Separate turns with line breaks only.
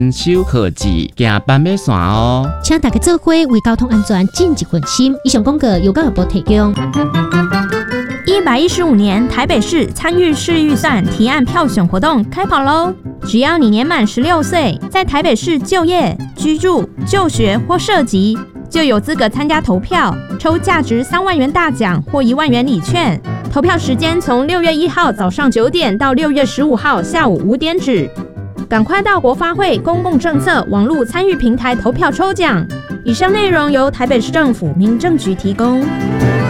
守科技，行斑马线哦。
请大家做伙为交通安全尽一份心。以上广告由教育部提供。
115年台北市参与市预算提案票选活动开跑喽！只要你年满16岁，在台北市就业、居住、就学或涉及，就有资格参加投票，抽价值3万元大奖或1万元礼券。投票时间从6月1号早上9点到6月15号下午5点止。赶快到国发会公共政策网络参与平台投票抽奖。以上内容由台北市政府民政局提供。